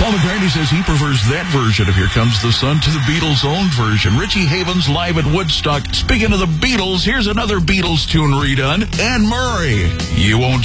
Paul McCartney says he prefers that version of Here Comes the Sun to the Beatles' own version. Richie Havens live at Woodstock. Speaking of the Beatles, here's another Beatles tune redone. Anne Murray, You Won't